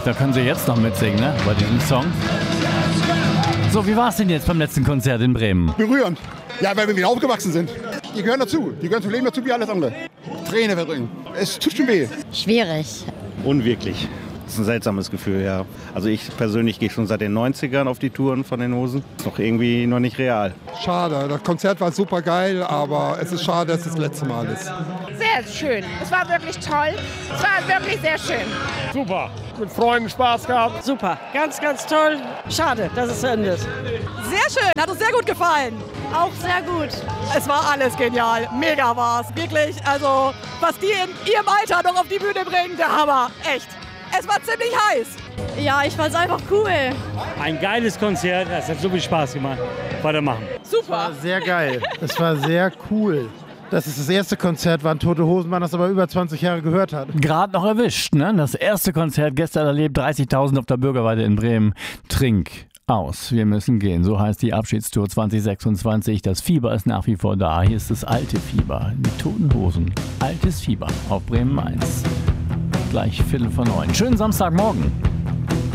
da können Sie jetzt noch mitsingen, ne? Bei diesem Song. So, wie war es denn jetzt beim letzten Konzert in Bremen? Berührend. Ja, weil wir wieder aufgewachsen sind. Die gehören dazu. Die gehören zum Leben dazu wie alles andere. Träne verdrängen. Es tut schon weh. Schwierig. Unwirklich. Das ist ein seltsames Gefühl, ja. Also ich persönlich gehe schon seit den 90ern auf die Touren von den Hosen. Ist noch irgendwie noch nicht real. Schade, das Konzert war super geil, aber es ist schade, dass es das letzte Mal ist. Sehr schön. Es war wirklich toll. Es war wirklich sehr schön. Super. Mit Freunden Spaß gehabt. Super. Ganz, ganz toll. Schade, dass es zu Ende ist. Sehr schön. Hat uns sehr gut gefallen. Auch sehr gut. Es war alles genial. Mega war's. Wirklich. Also, was die in ihrem Alter noch auf die Bühne bringen, der Hammer. Echt. Es war ziemlich heiß. Ja, ich fand's einfach cool. Ein geiles Konzert. Es hat so viel Spaß gemacht. Weitermachen. Super. Sehr geil. Es war sehr cool. Dass es das erste Konzert war, Tote Hosen, man das aber über 20 Jahre gehört hat. Gerade noch erwischt, ne? Das erste Konzert gestern erlebt, 30.000 auf der Bürgerweide in Bremen. Trink aus, wir müssen gehen. So heißt die Abschiedstour 2026. Das Fieber ist nach wie vor da. Hier ist das alte Fieber. Die Toten Hosen. Altes Fieber auf Bremen 1. Gleich 8:45. Schönen Samstagmorgen.